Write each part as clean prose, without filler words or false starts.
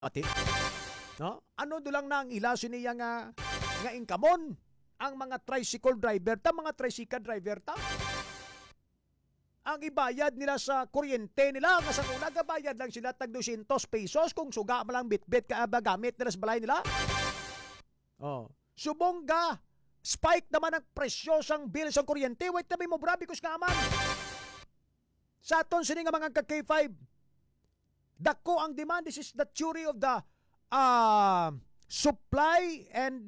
Ati, no? Ano dulang na ang ila siniya nga inkamon ang mga tricycle driver ta, mga tricycle driver ta. Ang ibayad nila sa kuryente nila, nga sa una gabayad lang sila tag 200 pesos kung suga malang bitbit ka ba gamit nila sa balay nila. Oh, subong ga spike naman ang presyo sang bill sa kuryente. Wait tabi mo brabi kus nga man. Sa aton sini nga mga ka-K5, dako ang demand. This is the theory of the supply and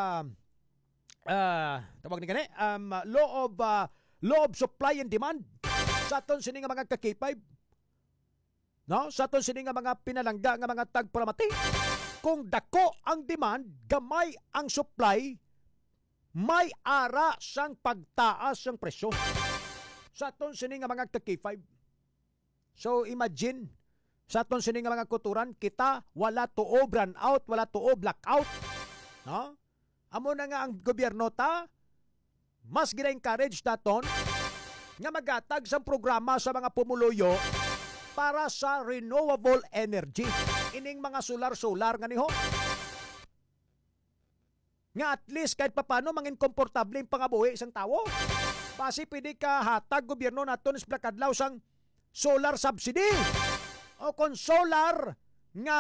tawag ni gani law of supply and demand. Sa aton sini nga mga ka-K5, no? Sa aton sini nga mga pinalangga nga mga tagparamati, kung dako ang demand, gamay ang supply, may ara sang pagtaas sang presyo. Sa aton sini nga mga ka-K5. So imagine, sa aton sini nga mga kuturan, kita wala tuo brand out, wala tuo blackout. No? Amo na nga ang gobyerno ta, mas gina-encourage naton nga magatag sa programa sa mga pumuluyo para sa renewable energy. Ining mga solar nga niho. Nga at least kahit papano mangin komportable ang pangabuhi isang tao. Basi pwede ka hatag gobyerno naton is plakadlaw sang solar subsidy. O kung solar nga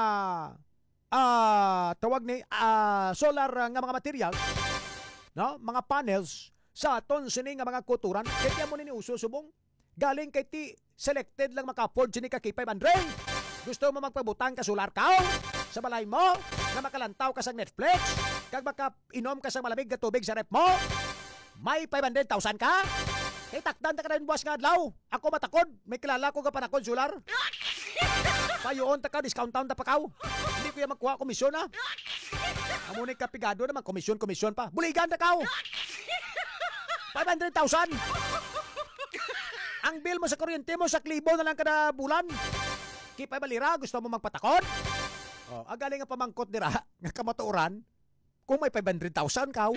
tawag ni solar nga mga materials, no? Mga panels sa aton sini nga mga kuturan, kaya mo nini uso subong galing kay ti selected lang maka-afford sini ka K500. Gusto mo magpabutang ka solar ka sa balay mo, na makalantaw ka sa Netflix, kag maka-inom ka sa malamig na tubig sa rep mo, may 500,000 ka? Kay takdan ta ka rin buwas nga adlaw. Ako matakod, may kilala ko ka panakod solar. Payoon ta ka, discount ta pa kaw. Hindi ko yan magkuha komisyon ha. Amunay kapigado naman, komisyon pa. Buligan ta kaw. 500,000. Ang bill mo sa kuryente mo sa klibo na lang kada bulan. Kipay balira, gusto mo magpatakod? Oh, agaling nga pamangkot dira nga kamatuoran kung may 500,000 kaw.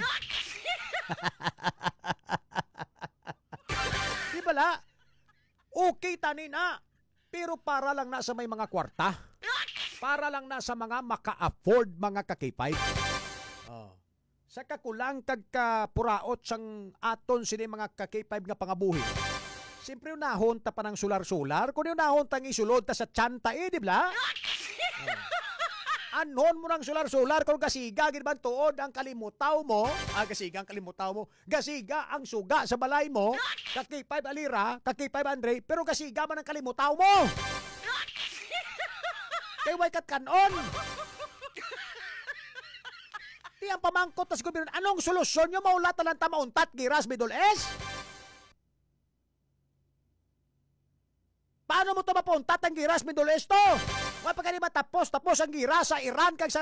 Di bala? Okay tani na. Pero para lang na sa may mga kwarta. Para lang na sa mga maka-afford mga ka-K5. Oh. Sa kakulang kagkapuraot sang aton sini mga ka-K5 nga pangabuhi. Siyempre unahon ta pa ng solar-solar. Kung unahon ta ng isulod ta sa tsanta di ba? Anon mo ng solar-solar kung gasiga gid man tuod ang kalimutaw mo. Gasiga ang kalimutaw mo. Gasiga ang suga sa balay mo. Ka-K5 alira, ka-K5 Andre, pero gasiga man ang kalimutaw mo. Kay way kat kanon. Di ang pamangkot tas gobyerno, anong solusyon nyo maulat lang ta mauntat giras Middle East? Paano mo to mapuntat ang giras Middle East to? Wala pa kanima tapos ang giras sa Iran kag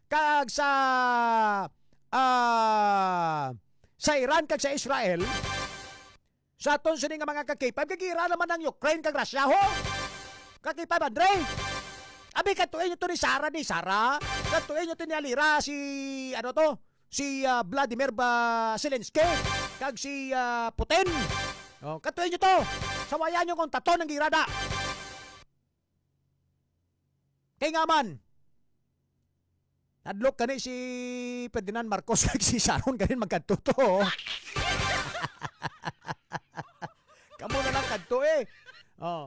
sa Iran kag sa Israel. Sa aton sini nga mga ka-K5, kagira naman ang Ukraine kag Russia ho. Ka-K5 Andre. Abi katuin nyo to ni Sara. Katuin nyo to ni Alira, si Vladimir Zelensky, kag si Putin. Oh, katuin nyo to. Sawayan nyo kung taton ng girada. Kay nga man, nadlok ka ni si Ferdinand Marcos kag si Sharon ganin magkatuto. Kamu na lang kadto eh. Oh.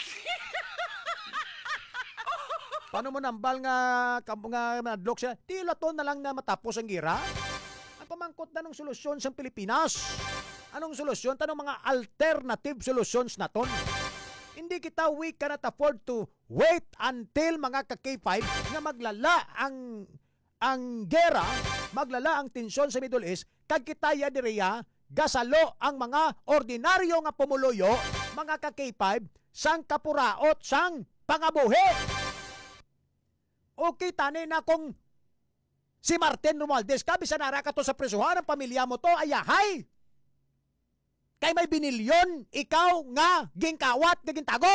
Paano mo nambal nga nadlok siya? Tila to na lang na matapos ang gira. Ang pamangkot na ng solusyon sa Pilipinas. Anong solusyon? Tanong mga alternative solutions na ton. Hindi we cannot afford to wait until mga ka-K5 na maglala ang gera, maglala ang tensyon sa Middle East, kag kitaya direya gasalo ang mga ordinaryo nga pumuluyo, mga ka-K5 sang kapuraot sang pangabuhi. Okay tani na kung si Martin Romualdez ka bisan ara ka to sa presuhan ang pamilya mo to ayahay. Kay may binilyon ikaw nga gingkawat nga gintago.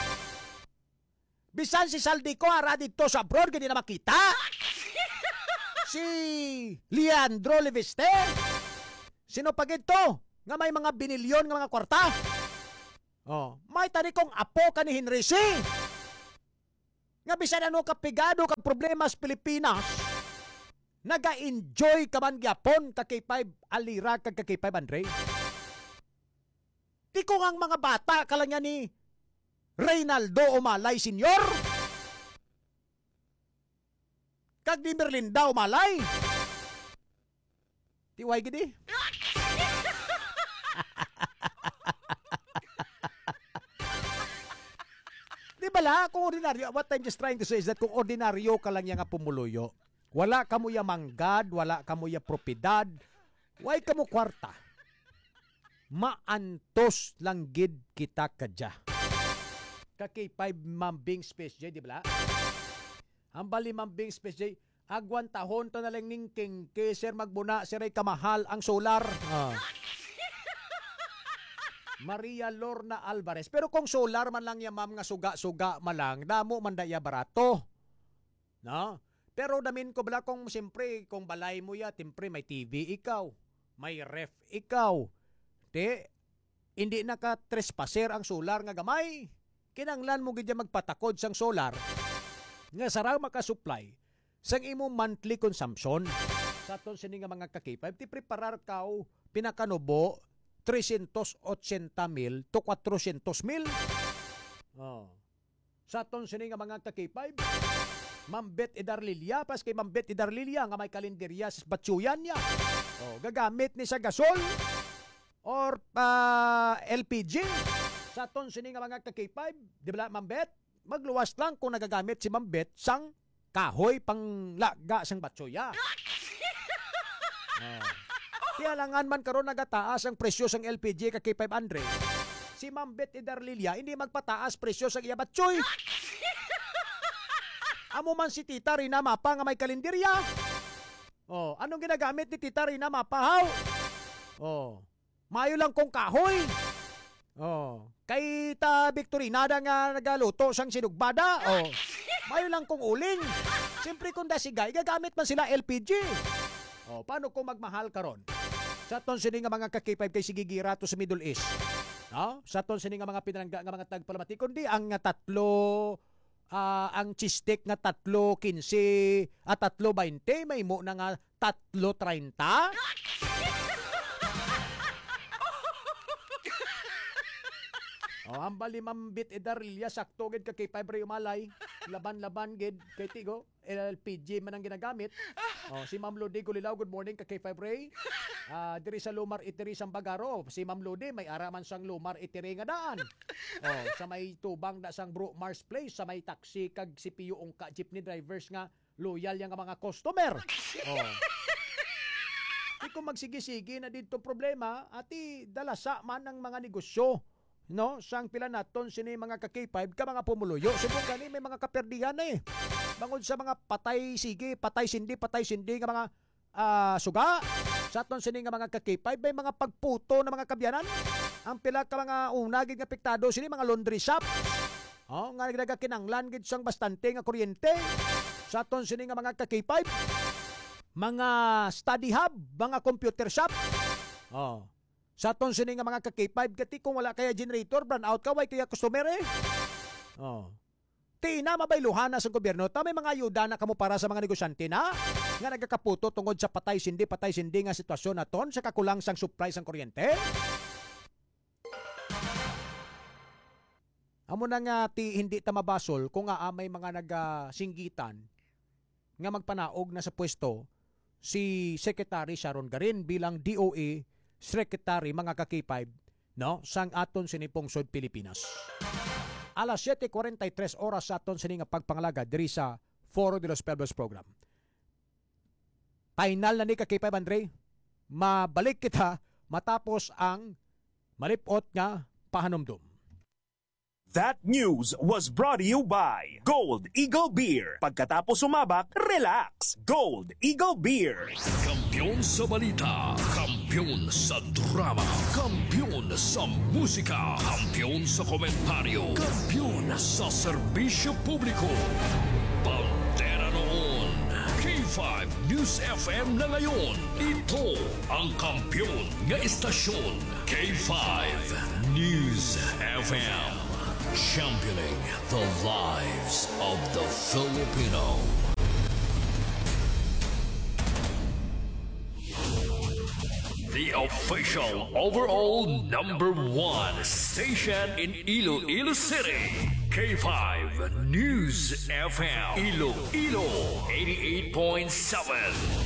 Bisan si Saldico ara dito sa abroad gani na makita. Si Leandro Leviste. Sino pa gito nga may mga binilyon nga mga kwarta? Oh, may tani kong apo ka ni Henry C. Nga bisan ano kapigado kag problema sa Pilipinas, naga-enjoy ka man gyapon ka K5 Alira kag ka K5 Andre. Di ko ang mga bata kalang yan ni Reynaldo Umalay Sr. Kag ni Merlinda Umalay. Tiway gidi. Di bala, kung ordinaryo, what I'm just trying to say is that kung ordinaryo ka lang yan nga pumuluyo, wala ka mo ya manggad, wala ka mo ya propidad, way ka mo kwarta. Maantos lang gid kita kadya. Kaki 5 mambing space J, di bala? Ang bali mambing space J, agwan tahon to na lang ning king sir magbuna, siray kamahal ang solar. Maria Lorna Alvarez. Pero kung solar man lang ya ma'am nga suga-suga malang, damo man daya barato. No? Pero damin ko bala kung siyempre, kung balay mo ya, timpre may TV ikaw, may ref ikaw. Hindi naka trespasser ang solar nga gamay. Kinanglan mo gid magpatakod sang solar nga saraw makasupply sang imo monthly consumption. Sa aton sini nga mga ka-K5, ti preparar kaw pinakanubo 380,000 to 400,000. Sa aton sini nga mga ka-K5, Mambet Idarlilia, pas kay Mambet Idarlilia nga may kalenderya sa batsuyan niya. Gagamit ni sa gasol or LPG. Sa aton sini nga mga ka-K5, di ba Mambet? Magluwas lang kung nagagamit si Mambet sang kahoy pang laga sang batsuya. Kaya langan man karon nagataas ang presyo sang LPG ka K500. Si Mambet Idarlilia hindi magpataas presyo sang iya batsoy. Amo man si Tita Rina Mapa nga may kalenderya. Anong ginagamit ni Tita Rina Mapa haw? Mayo lang kong kahoy. Kay ta Victorina nga nagaluto sang sinugbada. Mayo lang kong uling. Siyempre kung dasigay, gagamit man sila LPG. Paano kung magmahal karon? Sa aton sini nga mga ka-K5 kay sigigira to sa Middle East. Sa aton sini nga mga pinangga nga mga tagpalamati kundi ang tatlo ang cheesesteak nga 3.15 at 3.20 may mo na nga 3.30. Ang bali Mambit Idarlilia sakto gid ka kay Fibre Umalay, laban-laban gid kay Tigo, LPG man ang ginagamit. Si Ma'am Lodi Gulilaw, good morning ka kay Fibre. Diri sa Lumar Itiri sang Bagaro, si Ma'am Lodi may araman sang Lumar Itiri nga daan. Sa may tubang da sang Bro Mars Place, sa may taxi kag CPU ungka jeepney drivers nga loyal yang mga customer. Kung magsigi-sigi na dito problema, ati dalasa man ang mga negosyo. No, sang pila naton sini mga ka-K5 ka mga pumuluyo. Subong gani may mga kaperdihan na bangod sa mga patay sindi nga mga suga. Sa aton sini nga mga ka-K5 may mga pagputo na mga kabyanan. Ang pila ka mga unagid nga apektado sini mga laundry shop. Nga nagakinanglan gid sang bastante nga kuryente. Sa aton sini nga mga ka-K5 mga study hub, mga computer shop. Sa aton sini nga mga ka-K5 kati kung wala kaya generator, brand out ka, way kaya customer Tina mabayluhan na sa gobyerno, ta may mga ayuda na kamo para sa mga negosyante na nga nagakaputo tungod sa patay sindi nga sitwasyon naton sa kakulang sang supply sang kuryente. Amo na nga hindi ta mabasol kung may mga nagasinggitan nga magpanaog na sa pwesto si Secretary Sharon Garin bilang DOE Secretary mga ka-K5 sang aton sinipong Sud Pilipinas. Alas 7:43 oras sa aton sini nga pagpangalaga diri sa Foro de los Pueblos program. Final na ni ka K5 Andre. Mabalik kita matapos ang malipot nga pahanumdum. That news was brought to you by Gold Eagle Beer. Pagkatapos sumabak, relax. Gold Eagle Beer. Kampiyon sa balita, kampiyon sa drama, kampiyon sa musika, kampiyon sa komentaryo, kampiyon sa serbisyo publiko. Pantera noon, K5 News FM na ngayon. Ito ang kampiyon nga istasyon, K5 News FM. championing the lives of the Filipino. The official overall #1 station in Iloilo City. K5 News FM. Iloilo 88.7.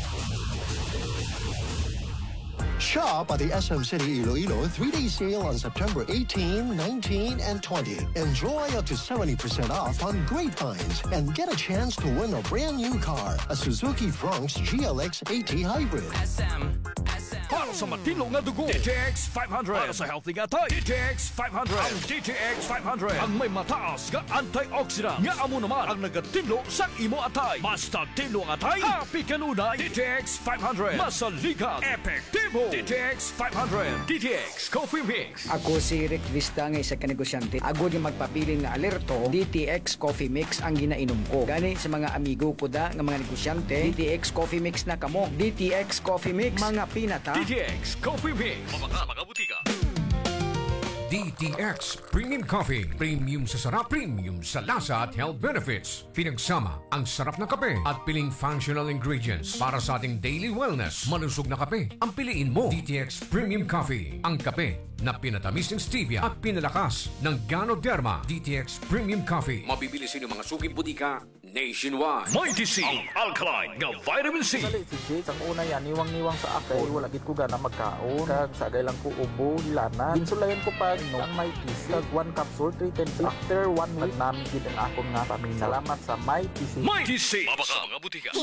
Shop at the SM City Iloilo 3-day sale on September 18, 19, and 20. Enjoy up to 70% off on great finds and get a chance to win a brand new car, a Suzuki Bronx GLX AT Hybrid. Para sa matino nga dugo, DTX 500. Para sa healthy nga tay, DTX 500. Ang DTX 500 ang may mataas nga antioxidant nga amo naman ang nagatino sa imo atay. Basta tino nga atay, happy kanunay. DTX 500 masaligan, epektibo. DTX 500, DTX Coffee Mix. Ako si Rick Vista nga isa ka negosyante. Agod nga magpabilin nga alerto, DTX Coffee Mix ang ginainom ko. Gani sa mga amigo ko da nga mga negosyante, DTX Coffee Mix na kamo. DTX Coffee Mix, mga pinata. DTX Coffee Mix. Mga butika. DTX Premium Coffee. Premium sa sarap, premium sa lasa at health benefits. Pinagsama ang sarap na kape at piling functional ingredients para sa ating daily wellness. Malusog na kape ang piliin mo. DTX Premium Coffee. Ang kape na pinatamis ng stevia at pinalakas ng Ganoderma. DTX Premium Coffee. Mabibili sa inyong mga suking butika nationwide. Mighty C, ang alkaline nga vitamin C. Dali si Jake, ang una yan, niwang-niwang sa akay, wala gid ko gana magkaon. Kag sagay lang ko ubo, hilana. Ginsulayan ko pa no, ang may PC. Kag 1 capsule, 3 times. After 1 week, namin gid ang akong nga pamilya. Salamat sa may PC. Mighty C, mga butika.